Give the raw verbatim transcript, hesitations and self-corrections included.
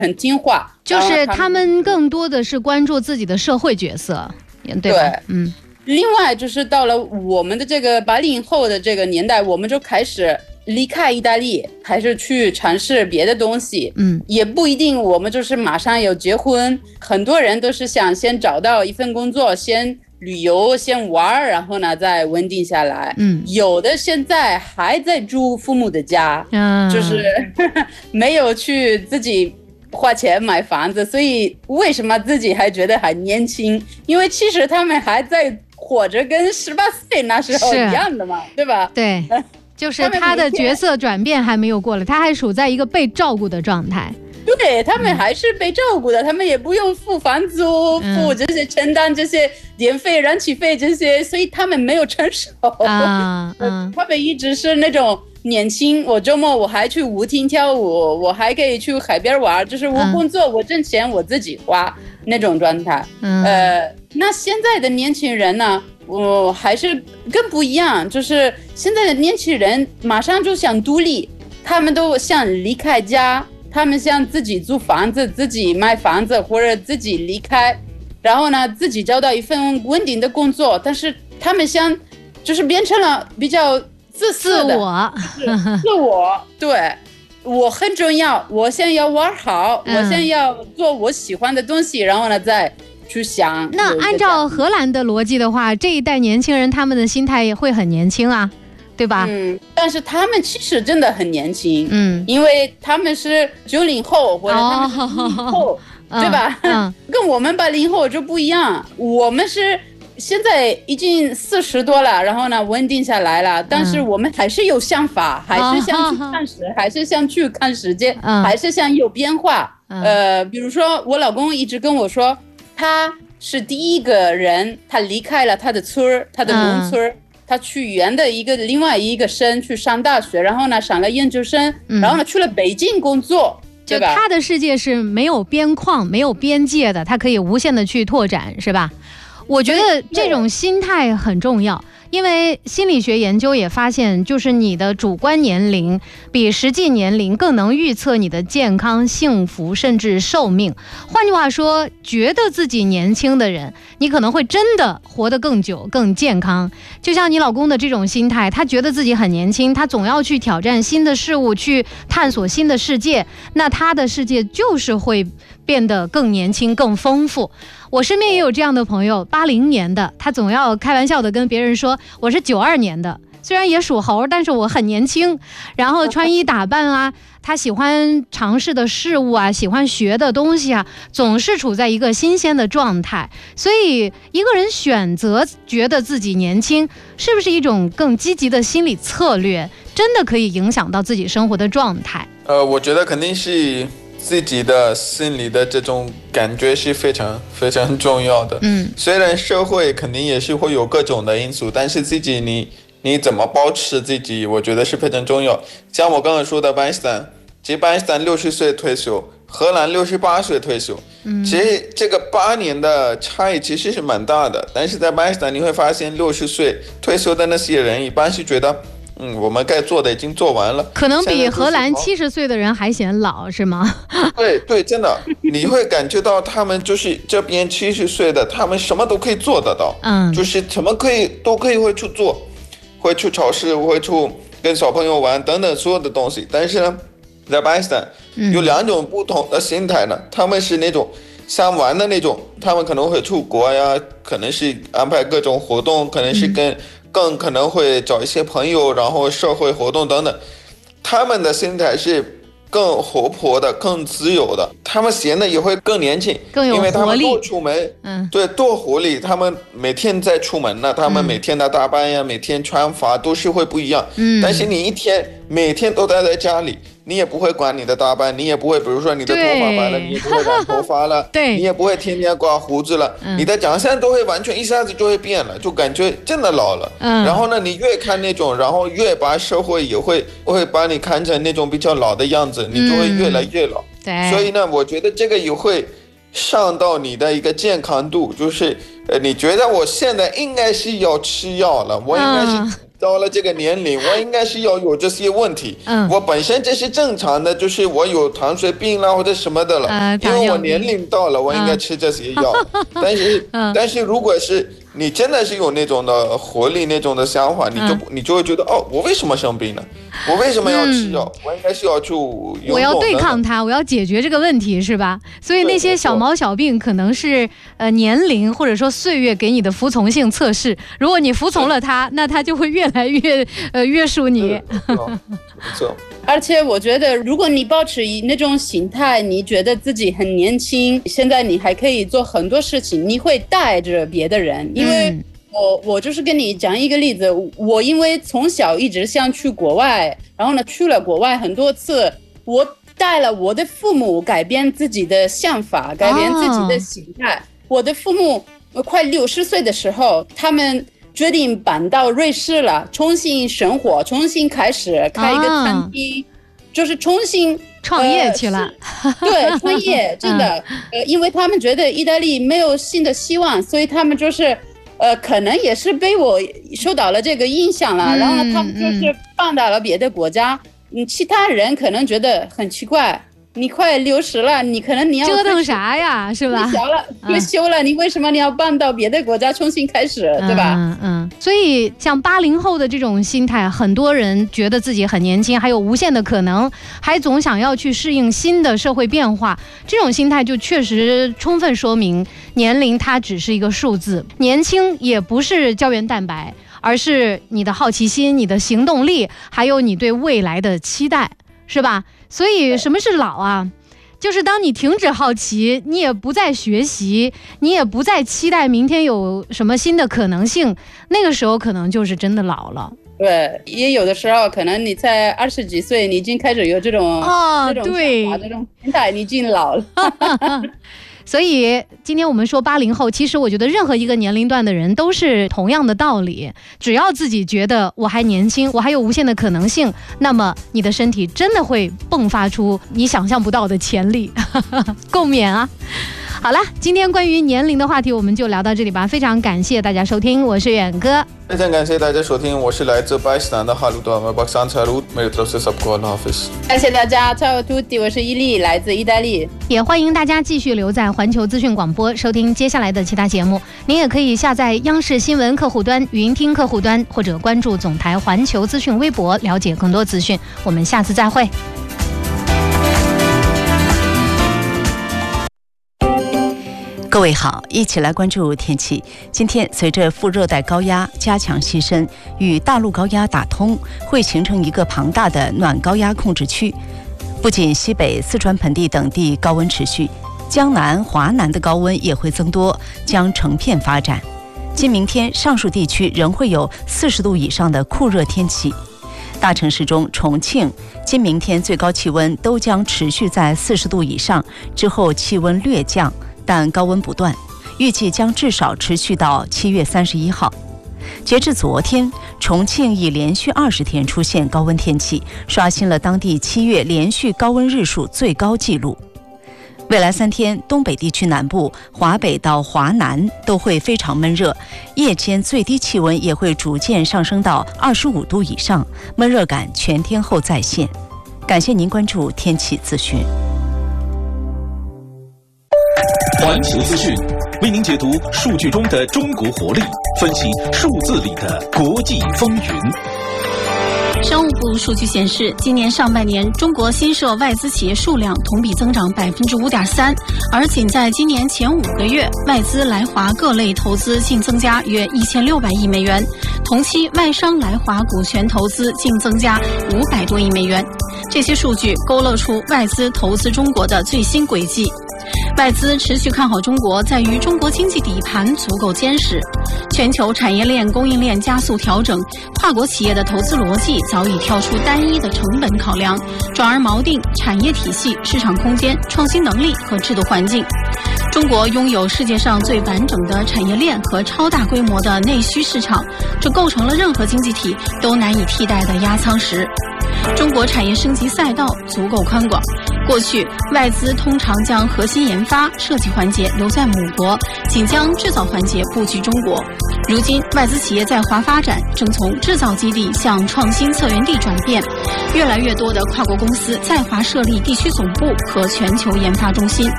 很听话， 就是他们更多的是关注自己的社会角色，对吧？ 对，嗯。另外就是到了我们的这个八零后的这个年代，我们就开始离开意大利，还是去尝试别的东西。嗯，也不一定我们就是马上要结婚，很多人都是想先找到一份工作，先旅游，先玩，然后呢再稳定下来。嗯，有的现在还在住父母的家，嗯，就是呵呵没有去自己花钱买房子，所以为什么自己还觉得还年轻？因为其实他们还在活着，跟十八岁那时候一样的嘛，对吧？ 对，就是他的角色转变还没有过来，他还处在一个被照顾的状态。 对，他们还是被照顾的，嗯、他们也不用付房租、付这些承担这些电费、燃气费这些，所以他们没有成熟。啊，嗯，他们一直是那种年轻。我周末我还去舞厅跳舞，我还可以去海边玩，就是我工作、嗯、我挣钱我自己花那种状态。嗯，呃，那现在的年轻人呢？我还是更不一样，就是现在的年轻人马上就想独立，他们都想离开家，他们想自己租房子，自己买房子，或者自己离开，然后呢自己找到一份稳定的工作，但是他们想就是变成了比较自私的自我自我对，我很重要，我先要玩好、嗯、我先要做我喜欢的东西，然后呢再去想。 那按照荷兰的逻辑的话，这一代年轻人他们的心态也会很年轻啊，对吧？ 嗯，但是他们其实真的很年轻，嗯，因为他们是九零后或者他们是零零后，哦、对吧？嗯，跟我们八零后就不一样，我们是现在已经四十多了，然后呢稳定下来了，但是我们还是有想法，嗯、还是想去看世，哦、还是想去看世界，嗯、还是想有变化。嗯、呃，比如说我老公一直跟我说。他是第一个人，他离开了他的村他的农村、嗯、他去远的一个另外一个省去上大学，然后呢上了研究生、嗯、然后呢去了北京工作， 就他的世界是没有边框没有边界的，他可以无限的去拓展，是吧？我觉得这种心态很重要，因为心理学研究也发现，就是你的主观年龄比实际年龄更能预测你的健康、幸福甚至寿命。换句话说，觉得自己年轻的人，你可能会真的活得更久、更健康。就像你老公的这种心态，他觉得自己很年轻，他总要去挑战新的事物，去探索新的世界，那他的世界就是会变得更年轻、更丰富。我身边也有这样的朋友，八零年的，他总要开玩笑的跟别人说我是九二年的，虽然也属猴，但是我很年轻。然后穿衣打扮啊，他喜欢尝试的事物啊，喜欢学的东西啊，总是处在一个新鲜的状态。所以一个人选择觉得自己年轻，是不是一种更积极的心理策略，真的可以影响到自己生活的状态？ 呃，我觉得肯定是自己的心里的这种感觉是非常非常重要的。嗯，虽然社会肯定也是会有各种的因素，但是自己你你怎么保持自己，我觉得是非常重要。像我刚刚说的巴基斯坦，其实巴基斯坦六十岁退休，荷兰六十八岁退休。嗯，其实这个八年的差异其实是蛮大的，但是在巴基斯坦你会发现六十岁退休的那些人一般是觉得嗯，我们该做的已经做完了， 可能比荷兰七十岁的人还显老，是吗？ 对对，真的，你会感觉到他们就是这边七十岁的，他们什么都可以做得到，嗯，就是什么可以都可以会去做，会去超市，会去跟小朋友玩等等所有的东西。但是呢，在巴基斯坦有两种不同的心态呢，嗯、他们是那种想玩的那种，他们可能会出国呀，可能是安排各种活动，可能是跟、嗯。更可能会找一些朋友，然后社会活动等等，他们的心态是更活泼的、更自由的，他们显得也会更年轻， 更有活力， 因为他们多出门，嗯，对，多活力，他们每天在出门呢，他们每天的打扮呀、嗯、每天穿法都是会不一样，嗯，但是你一天每天都待在家里，你也不会管你的打扮，你也不会，比如说你的头发白了，你也不会染头发了，对，你也不会天天刮胡子了，嗯，你的长相都会完全一下子就会变了，就感觉真的老了。嗯，然后呢，你越看那种，然后越把社会也会会把你看成那种比较老的样子，你就会越来越老。嗯，对，所以呢，我觉得这个也会上到你的一个健康度，就是呃，你觉得我现在应该是要吃药了，我应该是。嗯到了这个年龄，我应该是要有这些问题。嗯，我本身这是正常的，就是我有糖水病啦或者什么的了，呃、因为我年龄到了，我应该吃这些药。嗯、但是、嗯，但是如果是你真的是有那种的活力、那种的想法，你就、嗯、你就会觉得，哦，我为什么生病呢？我为什么要吃药？嗯、我应该是要去游泳， 我要对抗它，我要解决这个问题，是吧？所以那些小毛小病可能是呃年龄或者说岁月给你的服从性测试。如果你服从了它，那它就会越来越呃约束你。 没错。 而且我觉得，如果你保持那种心态，你觉得自己很年轻，现在你还可以做很多事情，你会带着别的人。因为我我就是跟你讲一个例子，我因为从小一直想去国外，然后呢去了国外很多次，我带了我的父母改变自己的想法，改变自己的心态。哦、我的父母快六十岁的时候，他们决定搬到瑞士了，重新生活，重新开始开一个餐厅，啊、就是重新创业去了。 呃、对，创业真的，嗯、呃，因为他们觉得意大利没有新的希望，所以他们就是，呃，可能也是被我受到了这个影响了。嗯、然后呢，他们就是搬到了别的国家。嗯，其他人可能觉得很奇怪。你快六十了，你可能你要折腾啥呀，是吧？ 退休了，退休了，嗯、你为什么你要搬到别的国家重新开始，对吧？ 嗯嗯。所以像八零后的这种心态，很多人觉得自己很年轻，还有无限的可能，还总想要去适应新的社会变化，这种心态就确实充分说明年龄它只是一个数字，年轻也不是胶原蛋白，而是你的好奇心、你的行动力，还有你对未来的期待，是吧？所以什么是老啊？就是当你停止好奇，你也不再学习，你也不再期待明天有什么新的可能性，那个时候可能就是真的老了。 对，也有的时候可能你在二十几岁，你已经开始有这种哦， 这种对， 这种心态，你已经老了。 所以今天我们说八零后，其实我觉得任何一个年龄段的人都是同样的道理，只要自己觉得我还年轻，我还有无限的可能性，那么你的身体真的会迸发出你想象不到的潜力。共勉啊！好了，今天关于年龄的话题我们就聊到这里吧，非常感谢大家收听，我是远哥。 非常感谢大家收听，我是来自巴基斯坦的哈鲁多阿巴桑查鲁，没有trouble सबको अल्लाह हाफिज़。 感谢大家 ，Ciao tutti， 我是伊利，来自意大利。 也欢迎大家继续留在环球资讯广播收听接下来的其他节目。您也可以下载央视新闻客户端、语音听客户端，或者关注总台环球资讯微博，了解更多资讯。我们下次再会。 各位好，一起来关注天气。今天随着副热带高压加强西伸，与大陆高压打通，会形成一个庞大的暖高压控制区。不仅西北、四川盆地等地高温持续，江南、华南的高温也会增多，将成片发展。今明天上述地区仍会有四十度以上的酷热天气。大城市中，重庆今明天最高气温都将持续在四十度以上，之后气温略降，但高温不断，预计将至少持续到七月三十一号。截至昨天，重庆已连续二十天出现高温天气，刷新了当地七月连续高温日数最高纪录。未来三天，东北地区南部、华北到华南都会非常闷热，夜间最低气温也会逐渐上升到二十五度以上，闷热感全天候再现。感谢您关注天气资讯。 环球资讯为您解读数据中的中国活力，分析数字里的国际风云。 商务部数据显示，今年上半年中国新设外资企业数量同比增长百分之五点三，而仅在今年前五个月，外资来华各类投资净增加约一千六百亿美元，同期外商来华股权投资净增加五百多亿美元。这些数据勾勒出外资投资中国的最新轨迹。外资持续看好中国，在于中国经济底盘足够坚实，全球产业链供应链加速调整，跨国企业的投资逻辑早已跳出单一的成本考量，转而锚定产业体系、市场空间、创新能力和制度环境。中国拥有世界上最完整的产业链和超大规模的内需市场，这构成了任何经济体都难以替代的压舱石。 中国产业升级赛道足够宽广。过去，外资通常将核心研发、设计环节留在母国，仅将制造环节布局中国。如今，外资企业在华发展正从制造基地向创新策源地转变，越来越多的跨国公司在华设立地区总部和全球研发中心。